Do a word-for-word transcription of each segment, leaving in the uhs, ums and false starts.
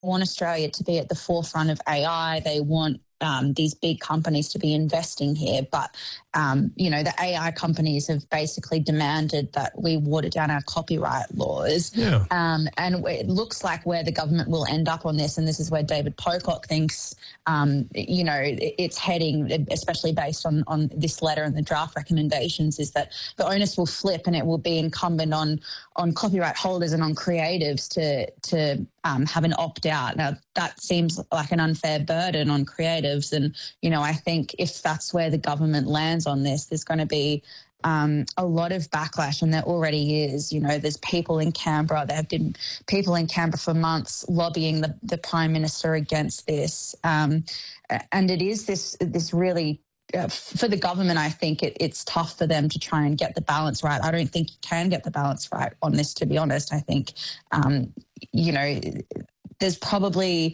want Australia to be at the forefront of A I. They want um, these big companies to be investing here. But, um, you know, the A I companies have basically demanded that we water down our copyright laws. Yeah. Um, and it looks like where the government will end up on this, and this is where David Pocock thinks, um, you know, it's heading, especially based on, on this letter and the draft recommendations, is that the onus will flip and it will be incumbent on on copyright holders and on creatives to to um, have an opt-out. Now, that seems like an unfair burden on creatives. And, you know, I think if that's where the government lands on this, there's going to be um, a lot of backlash, and there already is. You know, there's people in Canberra, there have been people in Canberra for months lobbying the, the Prime Minister against this. Um, and it is this, this really... Uh, for the government, I think it, it's tough for them to try and get the balance right. I don't think you can get the balance right on this, to be honest. I think, um, you know, there's probably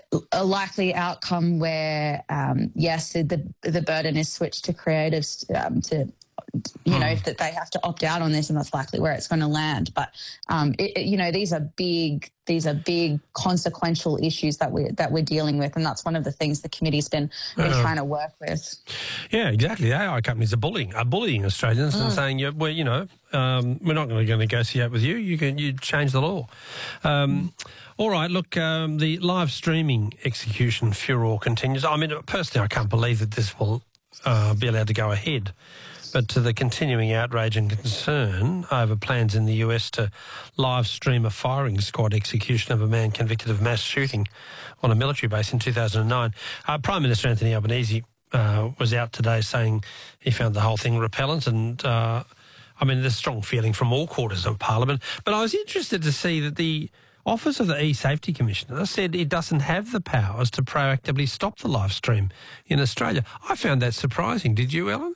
a likely outcome where, um, yes, the the burden is switched to creatives um, to, you know, that they have to opt out on this, and that's likely where it's going to land. But, um, it, it, you know, these are big, these are big consequential issues that we that we're dealing with, and that's one of the things the committee's been, been uh, trying to work with. Yeah, exactly. The A I companies are bullying, are bullying Australians mm. and saying, yeah, well, you know, um, we're not going to negotiate with you. You can you change the law. Um, mm. All right, look, um, the live streaming execution furor continues. I mean, personally, I can't believe that this will uh, be allowed to go ahead. But to the continuing outrage and concern over plans in the U S to live stream a firing squad execution of a man convicted of mass shooting on a military base in two thousand nine, uh, Prime Minister Anthony Albanese uh, was out today saying he found the whole thing repellent, and uh, I mean, there's a strong feeling from all quarters of Parliament. But I was interested to see that the Office of the E-Safety Commissioner said it doesn't have the powers to proactively stop the live stream in Australia. I found that surprising. Did you, Ellen?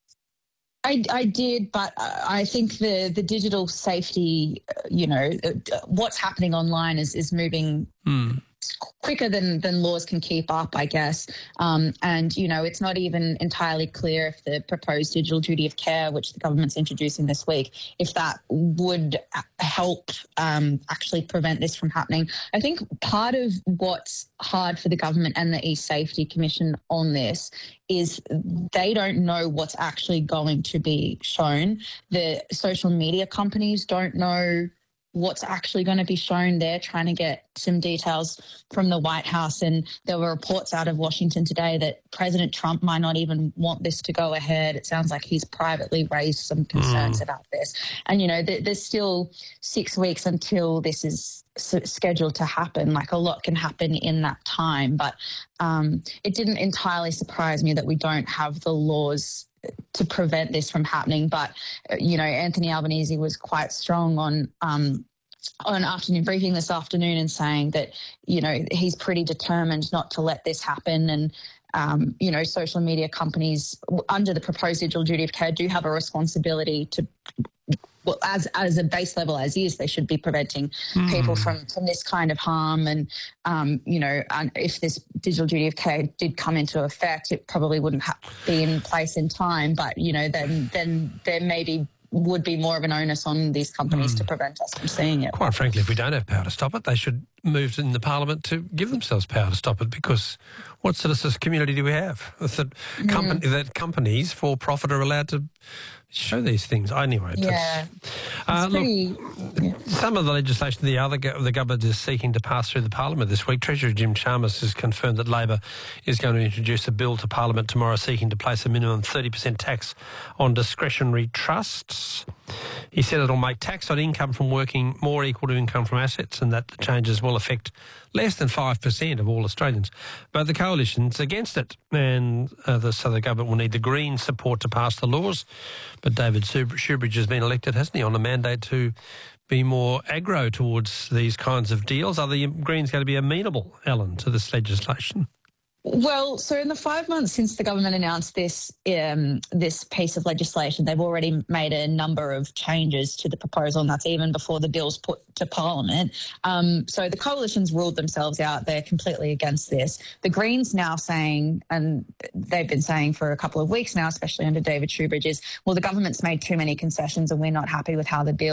I, I did, but I think the, the digital safety, you know, what's happening online is, is moving mm. quicker than, than laws can keep up, I guess. Um, and, you know, it's not even entirely clear if the proposed digital duty of care, which the government's introducing this week, if that would help um, actually prevent this from happening. I think part of what's hard for the government and the E-Safety Commission on this is they don't know what's actually going to be shown. The social media companies don't know what's actually going to be shown. They're trying to get some details from the White House, and there were reports out of Washington today that President Trump might not even want this to go ahead. It sounds like he's privately raised some concerns mm. about this. And, you know, th- there's still six weeks until this is s- scheduled to happen. Like, a lot can happen in that time. But um, it didn't entirely surprise me that we don't have the laws to prevent this from happening. But, you know, Anthony Albanese was quite strong on um, on an afternoon briefing this afternoon and saying that, you know, he's pretty determined not to let this happen. And, um, you know, social media companies under the proposed digital duty of care do have a responsibility to, well, as as a base level as is, they should be preventing mm. people from, from this kind of harm. And, um, you know, if this digital duty of care did come into effect, it probably wouldn't ha- be in place in time. But, you know, then then there maybe would be more of an onus on these companies mm. to prevent us from seeing it. Quite frankly, if we don't have power to stop it, they should move in the Parliament to give themselves power to stop it, because what sort of community do we have? That, mm. company, that companies for profit are allowed to show these things. Anyway, yeah. Uh, pretty, look, yeah. some of the legislation the other the government is seeking to pass through the Parliament this week. Treasurer Jim Chalmers has confirmed that Labor is going to introduce a bill to Parliament tomorrow seeking to place a minimum thirty percent tax on discretionary trusts. He said it'll make tax on income from working more equal to income from assets, and that the changes will affect less than five percent of all Australians. But the coalition's against it, and uh, the, so the government will need the Greens' support to pass the laws. But David Shoebridge has been elected, hasn't he, on a mandate to be more aggro towards these kinds of deals. Are the Greens going to be amenable, Ellen, to this legislation? Well, so in the five months since the government announced this um, this piece of legislation, they've already made a number of changes to the proposal, and that's even before the bill's put to Parliament. Um, so the coalition's ruled themselves out. They're completely against this. The Greens now saying, and they've been saying for a couple of weeks now, especially under David Shoebridge, is, well, the government's made too many concessions and we're not happy with how the bill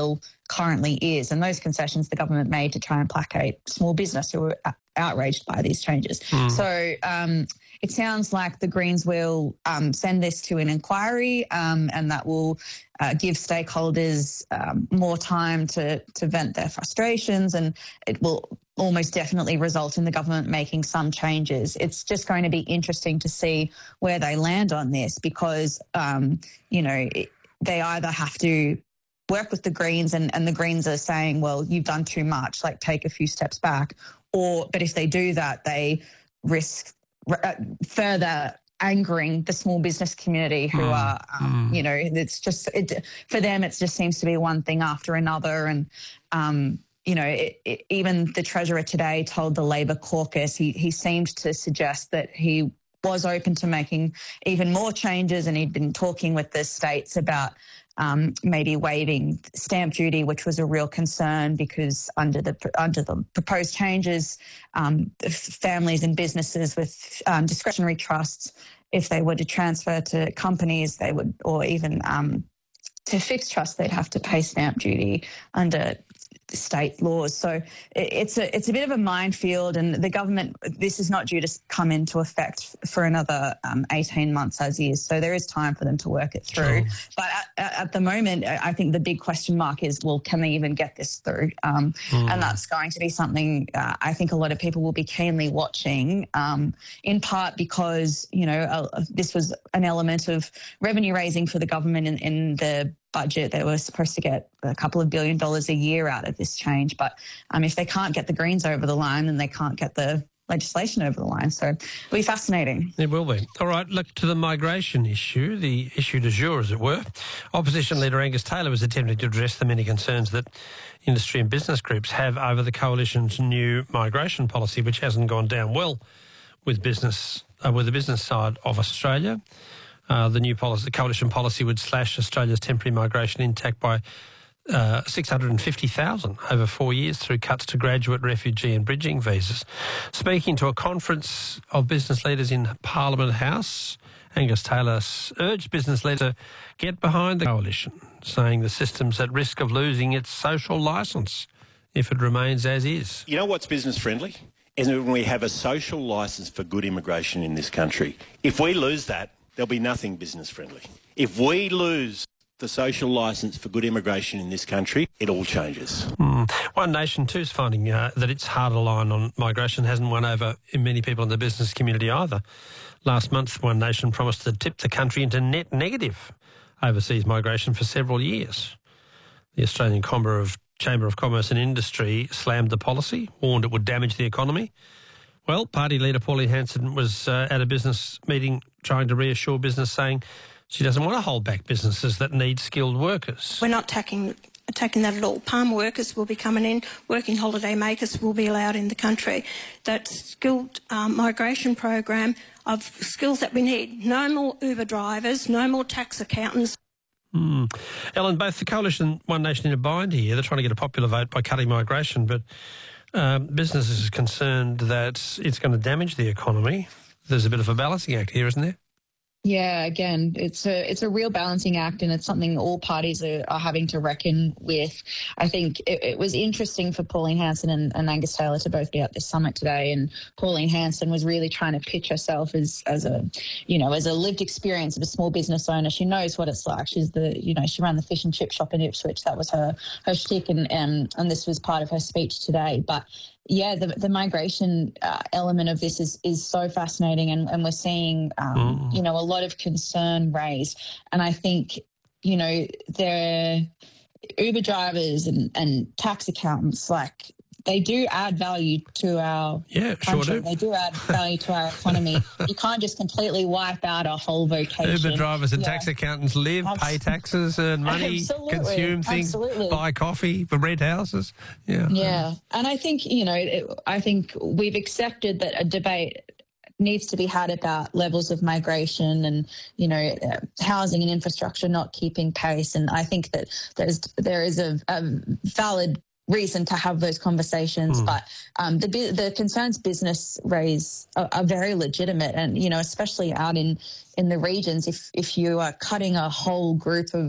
currently is, and those concessions the government made to try and placate small business who were outraged by these changes. Mm. So um, it sounds like the Greens will um, send this to an inquiry, um, and that will uh, give stakeholders um, more time to, to vent their frustrations, and it will almost definitely result in the government making some changes. It's just going to be interesting to see where they land on this, because, um, you know, it, they either have to work with the Greens and, and the Greens are saying, well, you've done too much, like take a few steps back. Or, but if they do that, they risk uh, further angering the small business community who mm. are, um, mm. you know, it's just, it, for them, it just seems to be one thing after another. And, um, you know, it, it, even the Treasurer today told the Labor caucus, he, he seemed to suggest that he was open to making even more changes, and he'd been talking with the states about Um, maybe waiving stamp duty, which was a real concern because under the under the proposed changes, um, families and businesses with um, discretionary trusts, if they were to transfer to companies, they would, or even um, to fixed trusts, they'd have to pay stamp duty under state laws. So it's a it's a bit of a minefield, and the government, this is not due to come into effect for another um, eighteen months as is. So there is time for them to work it through. Sure. But at, at the moment, I think the big question mark is, well, can they even get this through? Um, mm. And that's going to be something uh, I think a lot of people will be keenly watching, um, in part because, you know, uh, this was an element of revenue raising for the government in, in the budget. They were supposed to get a couple of billion dollars a year out of this change. But um, if they can't get the Greens over the line, then they can't get the legislation over the line. So it'll be fascinating. It will be. All right, look to the migration issue, the issue du jour, as it were. Opposition leader Angus Taylor was attempting to address the many concerns that industry and business groups have over the coalition's new migration policy, which hasn't gone down well with business, uh, with the business side of Australia. Uh, the new policy, the coalition policy, would slash Australia's temporary migration intake by uh, six hundred fifty thousand over four years through cuts to graduate, refugee and bridging visas. Speaking to a conference of business leaders in Parliament House, Angus Taylor urged business leaders to get behind the coalition, saying the system's at risk of losing its social licence if it remains as is. You know what's business friendly? Is when we have a social licence for good immigration in this country. If we lose that, there'll be nothing business friendly. If we lose the social licence for good immigration in this country, it all changes. Mm. One Nation too is finding uh, that its harder line on migration hasn't won over many people in the business community either. Last month, One Nation promised to tip the country into net negative overseas migration for several years. The Australian Chamber of, Chamber of Commerce and Industry slammed the policy, warned it would damage the economy. Well, party leader Pauline Hanson was uh, at a business meeting trying to reassure business, saying she doesn't want to hold back businesses that need skilled workers. We're not attacking, attacking that at all. Palm workers will be coming in, working holiday makers will be allowed in the country. That skilled um, migration program of skills that we need. No more Uber drivers, no more tax accountants. Mm. Ellen, both the Coalition and One Nation in a bind here. They're trying to get a popular vote by cutting migration, but Um, business is concerned that it's going to damage the economy. There's a bit of a balancing act here, isn't there? Yeah, again, it's a it's a real balancing act, and it's something all parties are, are having to reckon with. I think it, it was interesting for Pauline Hanson and, and Angus Taylor to both be at this summit today, and Pauline Hanson was really trying to pitch herself as as a, you know, as a lived experience of a small business owner. She knows what it's like. She's the, you know, she ran the fish and chip shop in Ipswich. That was her her shtick, and and, and this was part of her speech today. But yeah, the, the migration uh, element of this is is so fascinating, and, and we're seeing, um, mm. you know, a lot of concern raised. And I think, you know, there Uber drivers and, and tax accountants, like, they do add value to our yeah, country. Sure do. They do add value to our economy. You can't just completely wipe out a whole vocation. Uber drivers and yeah. tax accountants live, Absolutely. pay taxes, earn money, Absolutely. consume things, Absolutely. buy coffee, rent houses. Yeah. Yeah. And I think, you know, it, I think we've accepted that a debate needs to be had about levels of migration and, you know, uh, housing and infrastructure not keeping pace. And I think that there's there is a, a valid reason to have those conversations, mm. but um, the the concerns business raise are, are very legitimate, and you know, especially out in in the regions, if if you are cutting a whole group of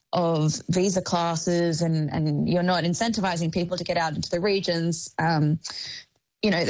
of visa classes and, and you're not incentivizing people to get out into the regions, um, you know,